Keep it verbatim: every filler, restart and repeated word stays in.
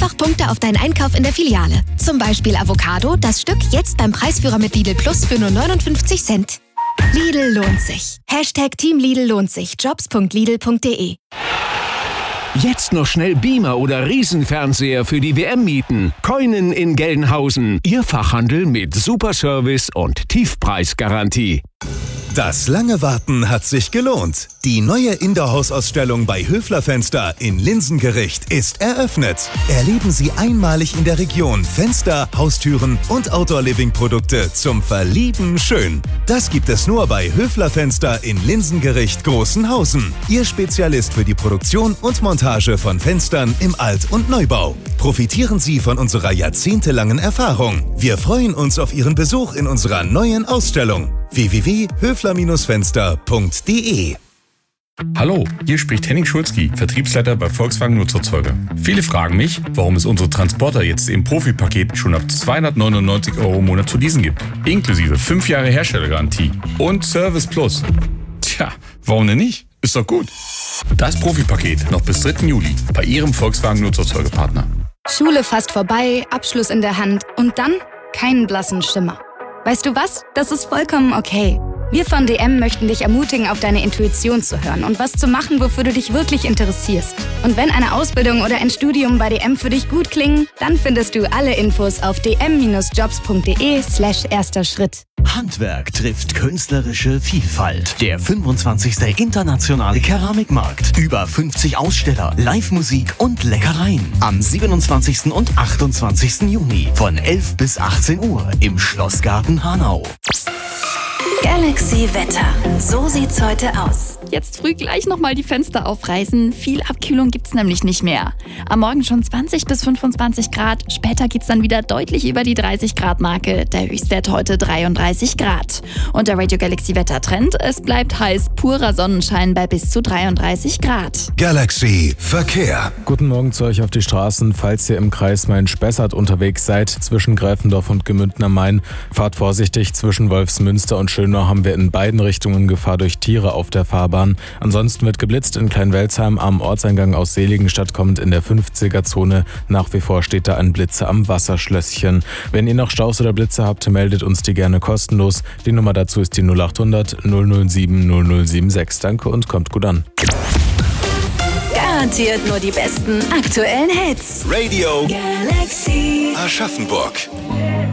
einfach Punkte auf deinen Einkauf in der Filiale. Zum Beispiel Avocado, das Stück jetzt beim Preisführer mit Lidl Plus für nur neunundfünfzig Cent. Lidl lohnt sich. Hashtag Team Lidl lohnt sich. jobs punkt lidl punkt de. Jetzt noch schnell Beamer oder Riesenfernseher für die W M mieten. Koinen in Gelnhausen. Ihr Fachhandel mit super Service und Tiefpreisgarantie. Das lange Warten hat sich gelohnt. Die neue Indoor-Haus-Ausstellung bei Höfler Fenster in Linsengericht ist eröffnet. Erleben Sie einmalig in der Region Fenster, Haustüren und Outdoor-Living-Produkte zum Verlieben schön. Das gibt es nur bei Höfler Fenster in Linsengericht Großenhausen. Ihr Spezialist für die Produktion und Montage von Fenstern im Alt- und Neubau. Profitieren Sie von unserer jahrzehntelangen Erfahrung. Wir freuen uns auf Ihren Besuch in unserer neuen Ausstellung. w w w punkt höfler Fenster punkt de. Hallo, hier spricht Henning Schulzki, Vertriebsleiter bei Volkswagen Nutzerzeuger. Viele fragen mich, warum es unsere Transporter jetzt im Profi-Paket schon ab zweihundertneunundneunzig Euro im Monat zu leasen gibt. Inklusive fünf Jahre Herstellergarantie und Service Plus. Tja, warum denn nicht? Ist doch gut. Das Profi-Paket noch bis dritten Juli bei Ihrem Volkswagen Nutzerzeugerpartner. Schule fast vorbei, Abschluss in der Hand und dann keinen blassen Schimmer. Weißt du was? Das ist vollkommen okay. Wir von D M möchten dich ermutigen, auf deine Intuition zu hören und was zu machen, wofür du dich wirklich interessierst. Und wenn eine Ausbildung oder ein Studium bei D M für dich gut klingen, dann findest du alle Infos auf d m jobs punkt de slash erster Schritt. Handwerk trifft künstlerische Vielfalt. Der fünfundzwanzigste Internationale Keramikmarkt. Über fünfzig Aussteller, Live-Musik und Leckereien. Am siebenundzwanzigsten und achtundzwanzigsten Juni von elf bis achtzehn Uhr im Schlossgarten Hanau. Galaxy Wetter. So sieht's heute aus. Jetzt früh gleich nochmal die Fenster aufreißen. Viel Abkühlung gibt's nämlich nicht mehr. Am Morgen schon zwanzig bis fünfundzwanzig Grad. Später geht's dann wieder deutlich über die dreißig Grad Marke. Der Höchstwert heute dreiunddreißig Grad. Und der Radio Galaxy Wettertrend: Es bleibt heiß, purer Sonnenschein bei bis zu dreiunddreißig Grad. Galaxy Verkehr. Guten Morgen zu euch auf die Straßen. Falls ihr im Kreis Main-Spessart unterwegs seid, zwischen Greifendorf und Gemünden am Main, fahrt vorsichtig. Zwischen Wolfsmünster und Schönau haben wir in beiden Richtungen Gefahr durch Tiere auf der Fahrbahn. Ansonsten wird geblitzt in Kleinwelsheim am Ortseingang aus Seligenstadt kommend in der fünfziger-Zone. Nach wie vor steht da ein Blitzer am Wasserschlösschen. Wenn ihr noch Staus oder Blitze habt, meldet uns die gerne kostenlos. Die Nummer dazu ist die null achthundert null null sieben null null sieben sechs. Danke und kommt gut an. Garantiert nur die besten aktuellen Hits. Radio Galaxy Aschaffenburg.